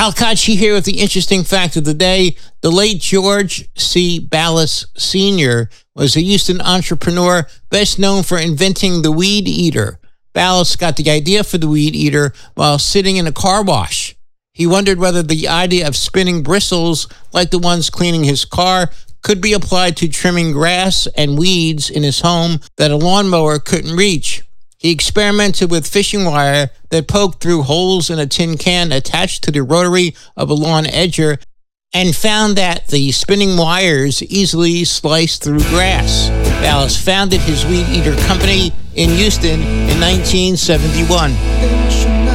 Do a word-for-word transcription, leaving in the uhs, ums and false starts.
Al Kachi here with the interesting fact of the day. The late George C. Ballas Senior was a Houston entrepreneur best known for inventing the weed eater. Ballas got the idea for the weed eater while sitting in a car wash. He wondered whether the idea of spinning bristles like the ones cleaning his car could be applied to trimming grass and weeds in his home that a lawnmower couldn't reach. He experimented with fishing wire that poked through holes in a tin can attached to the rotary of a lawn edger and found that the spinning wires easily sliced through grass. Ballas founded his weed eater company in Houston in nineteen seventy-one.